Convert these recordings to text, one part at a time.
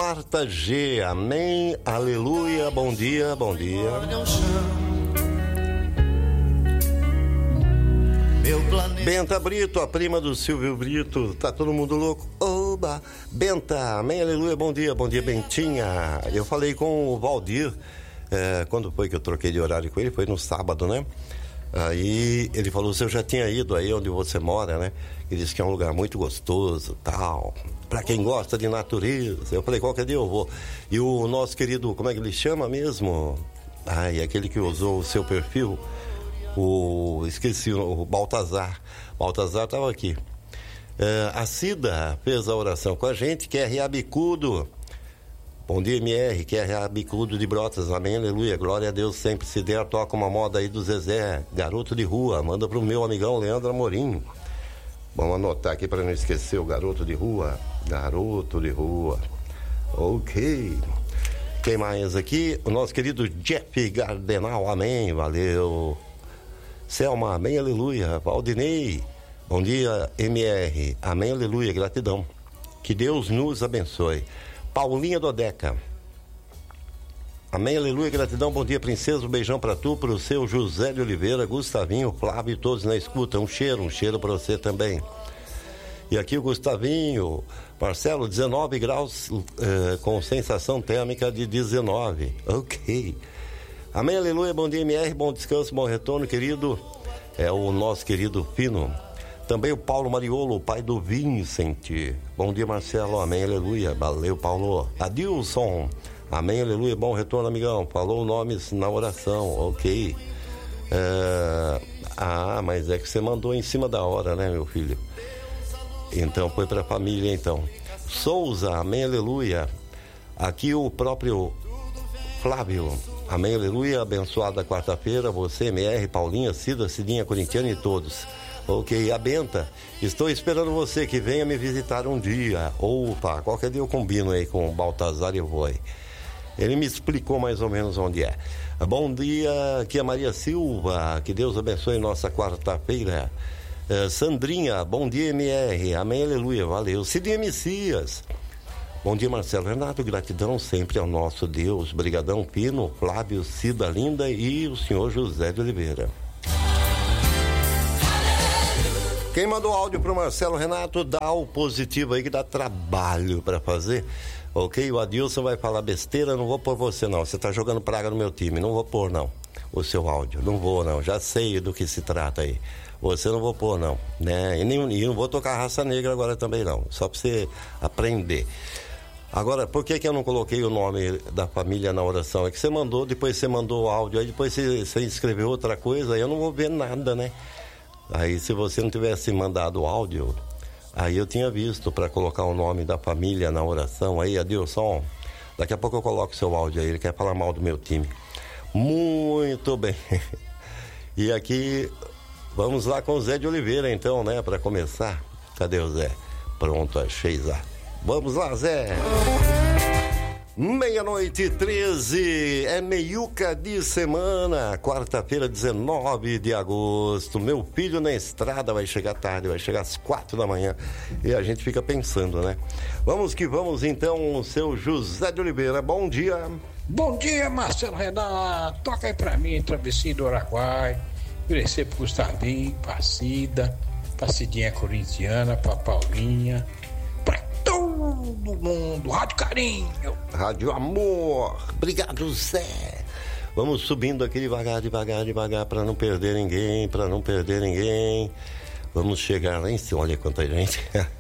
Marta G, amém, aleluia, bom dia, bom dia. Benta Brito, a prima do Silvio Brito, tá todo mundo louco? Oba! Benta, amém, aleluia, bom dia, Bentinha. Eu falei com o Valdir, quando foi que eu troquei de horário com ele? Foi no sábado, né? Aí ele falou, se eu já tinha ido aí onde você mora, né? Ele disse que é um lugar muito gostoso, tal, pra quem gosta de natureza. Eu falei, qualquer dia eu vou. E o nosso querido, como é que ele chama mesmo? Aquele que usou o seu perfil, esqueci, o Baltazar. Baltazar estava aqui. A Cida fez a oração com a gente, QRA Bicudo. Bom dia, MR, QRA Bicudo de Brotas, amém, aleluia, glória a Deus, sempre se der, toca uma moda aí do Zezé, garoto de rua, manda pro meu amigão Leandro Amorim. Vamos anotar aqui para não esquecer o garoto de rua, ok. Quem mais aqui? O nosso querido Jeff Gardenal, amém, valeu. Selma, amém, aleluia. Valdinei, bom dia, MR, amém, aleluia, gratidão. Que Deus nos abençoe. Paulinha Dodeca, amém, aleluia, gratidão, bom dia, princesa, um beijão pra tu, pro seu José de Oliveira, Gustavinho, Flávio e todos na escuta, um cheiro pra você também. E aqui o Gustavinho, Marcelo, 19 graus com sensação térmica de 19, ok. Amém, aleluia, bom dia, MR, bom descanso, bom retorno, querido. É o nosso querido Fino. Também o Paulo Mariolo, o pai do Vincent. Bom dia, Marcelo, amém, aleluia. Valeu, Paulo. Adilson, amém, aleluia, bom retorno, amigão. Falou nomes na oração, ok. Mas é que você mandou em cima da hora, né, meu filho? Então, foi pra família, então. Souza, amém, aleluia. Aqui o próprio Flávio, amém, aleluia, abençoada quarta-feira, você, MR, Paulinha, Cida, Cidinha, Corintiana e todos. Ok, a Benta, estou esperando você que venha me visitar um dia. Opa, qualquer dia eu combino aí com o Baltazar e eu vou aí. Ele me explicou mais ou menos onde é. Bom dia, aqui é Maria Silva, que Deus abençoe nossa quarta-feira. Sandrinha, bom dia, MR, amém, aleluia, valeu. Cidinha Messias, bom dia, Marcelo Renato, gratidão sempre ao nosso Deus. Brigadão Pino, Flávio, Cida Linda e o senhor José de Oliveira. Quem mandou áudio pro Marcelo Renato, dá o positivo aí que dá trabalho pra fazer. Ok, o Adilson vai falar besteira, não vou pôr você não. Você tá jogando praga no meu time, não vou pôr não. O seu áudio, não vou não. Já sei do que se trata aí. Você não vou pôr não, né? E não vou tocar raça negra agora também não. Só pra você aprender. Agora, por que eu não coloquei o nome da família na oração? É que você mandou, depois você mandou o áudio, aí depois você escreveu outra coisa, aí eu não vou ver nada, né? Aí se você não tivesse mandado o áudio, aí eu tinha visto para colocar o nome da família na oração. Aí, Adilson, daqui a pouco eu coloco o seu áudio aí, ele quer falar mal do meu time. Muito bem. E aqui, vamos lá com o Zé de Oliveira então, né, para começar. Cadê o Zé? Pronto, achei já. Vamos lá, Zé. 12:13, é meiuca de semana, quarta-feira, 19 de agosto. Meu filho na estrada vai chegar tarde, vai chegar às 4 da manhã. E a gente fica pensando, né? Vamos que vamos então, o seu José de Oliveira, bom dia. Bom dia, Marcelo Renato. Toca aí pra mim, Travessia do Araguai. Oferecer pro Gustavinho, pra Cida, pra Cidinha Corintiana, pra Paulinha. Todo mundo, Rádio Carinho, Rádio Amor, obrigado, Zé. Vamos subindo aqui devagar para não perder ninguém, Vamos chegar lá em cima, olha quanta gente.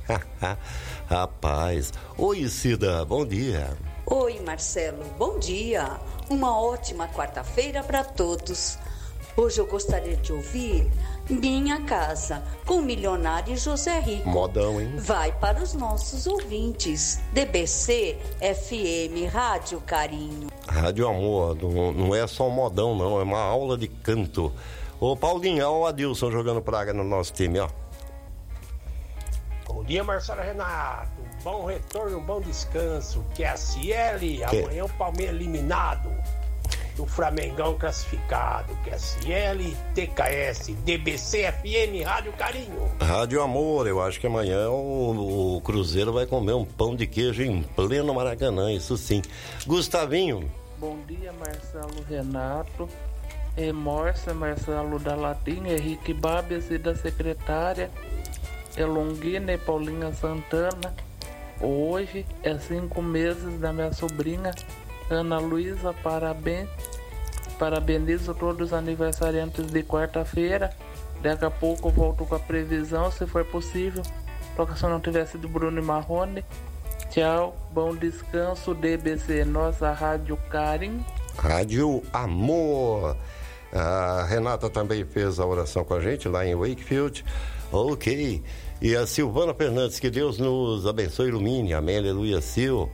Rapaz. Oi, Cida, bom dia. Oi, Marcelo, bom dia. Uma ótima quarta-feira para todos. Hoje eu gostaria de ouvir Minha Casa, com o milionário José Rico. Modão, hein? Vai para os nossos ouvintes. DBC FM, Rádio Carinho. Rádio Amor, não é só um modão, não, é uma aula de canto. Ô, Paulinho, olha o Adilson jogando praga no nosso time, ó. Bom dia, Marcelo Renato. Bom retorno, bom descanso. Que é a Ciele, amanhã o Palmeiras eliminado. do Flamengão classificado, que é SL, TKS, DBC, FM, Rádio Carinho. Rádio Amor, eu acho que amanhã o Cruzeiro vai comer um pão de queijo em pleno Maracanã, isso sim. Gustavinho. Bom dia, Marcelo Renato, Morsa, Marcelo da Latinha, Henrique Babes e da secretária, Elonguina e Paulinha Santana. Hoje é 5 meses da minha sobrinha Ana Luísa, parabéns. Parabenizo todos os aniversariantes de quarta-feira. Daqui a pouco eu volto com a previsão, se for possível. Toca se não tivesse do Bruno e Marrone. Tchau, bom descanso, DBC, nossa Rádio Carinho. Rádio Amor. A Renata também fez a oração com a gente lá em Wakefield. Ok. E a Silvana Fernandes, que Deus nos abençoe e ilumine. Amém, aleluia, Sil.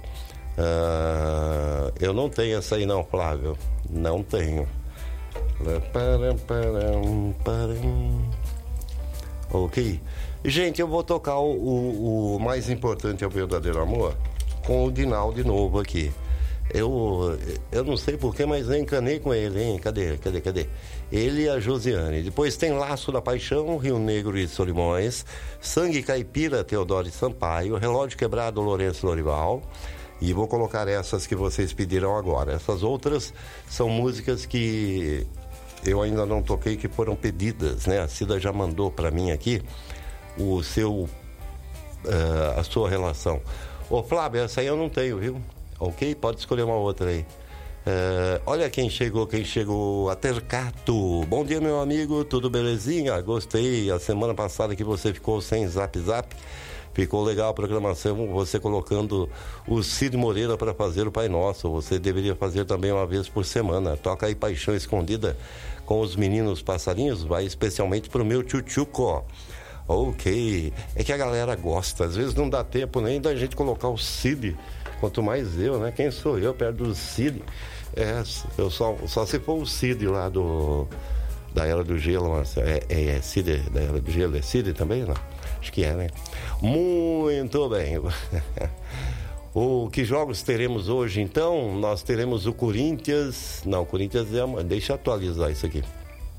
Eu não tenho essa aí não, Flávio. Não tenho. Ok. Gente, eu vou tocar o mais importante é o verdadeiro amor com o Dinal de novo aqui. Eu não sei porquê, mas eu encanei com ele, hein? Cadê? Ele e a Josiane. Depois tem Laço da Paixão, Rio Negro e Solimões, Sangue Caipira, Teodoro Sampaio, Relógio Quebrado, Lourenço Lorival. E vou colocar essas que vocês pediram agora. Essas outras são músicas que eu ainda não toquei, que foram pedidas, né? A Cida já mandou para mim aqui a sua relação. Ô Flávio, essa aí eu não tenho, viu? Ok? Pode escolher uma outra aí. Olha quem chegou, a Tercato. Bom dia, meu amigo, tudo belezinha? Gostei, a semana passada que você ficou sem zap. Ficou legal a programação, você colocando o Cid Moreira para fazer o Pai Nosso. Você deveria fazer também uma vez por semana. Toca aí Paixão Escondida com os meninos passarinhos, vai especialmente pro meu tchutchuco. Ok, é que a galera gosta, às vezes não dá tempo nem da gente colocar o Cid, quanto mais eu, né? Quem sou eu perto do Cid? Eu só se for o Cid lá da Era do Gelo, mas é Cid da Era do Gelo, é Cid também, não? Acho que é, né? Muito bem. Que jogos teremos hoje, então? Nós teremos o Corinthians... Não, o Corinthians deixa eu atualizar isso aqui.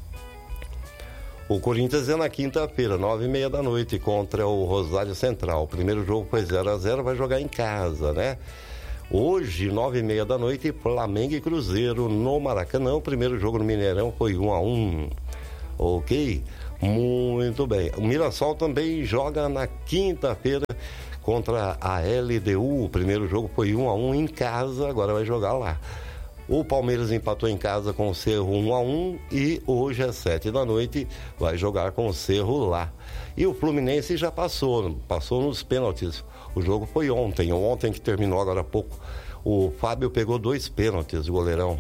O Corinthians é na quinta-feira, 9h30 da noite, contra o Rosário Central. O primeiro jogo foi 0-0, vai jogar em casa, né? Hoje, 9h30 da noite, Flamengo e Cruzeiro no Maracanã. O primeiro jogo no Mineirão foi 1-1. Ok? Muito bem. O Mirassol também joga na quinta-feira contra a LDU. O primeiro jogo foi 1-1 em casa, agora vai jogar lá. O Palmeiras empatou em casa com o Cerro 1-1 e hoje às 7 da noite vai jogar com o Cerro lá. E o Fluminense já passou nos pênaltis. O jogo foi ontem que terminou agora há pouco. O Fábio pegou 2 pênaltis, o goleirão.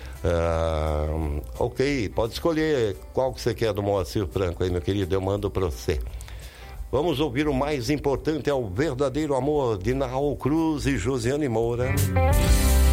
Ok, pode escolher qual que você quer do Moacir Franco aí, meu querido, eu mando para você. Vamos ouvir o mais importante, é o verdadeiro amor de Naal Cruz e Josiane Moura.